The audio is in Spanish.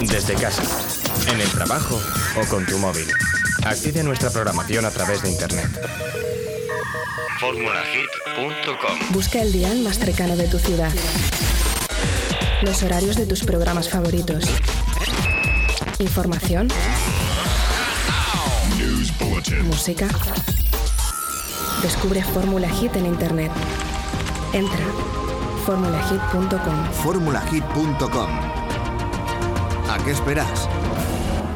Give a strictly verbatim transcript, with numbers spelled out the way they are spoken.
desde casa, en el trabajo o con tu móvil. Accede a nuestra programación a través de internet. Fórmula Hit punto com. Busca el dial más cercano de tu ciudad. Los horarios de tus programas favoritos. Información. Música. Descubre Fórmula Hit en internet. Entra. Fórmula Hit punto com. Fórmula Hit punto com. ¿A qué esperas?